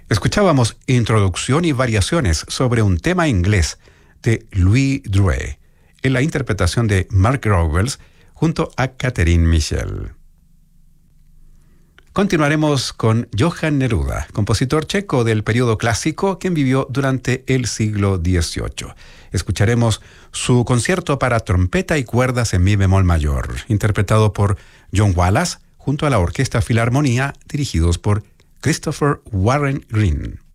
Escuchábamos Introducción y variaciones sobre un tema inglés de Louis Drouet, en la interpretación de Mark Rowells junto a Catherine Michel. Continuaremos con Johann Neruda, compositor checo del periodo clásico, quien vivió durante el siglo XVIII. Escucharemos su concierto para trompeta y cuerdas en mi bemol mayor, interpretado por John Wallace junto a la Orquesta Filarmonía, dirigidos por Christopher Warren Green.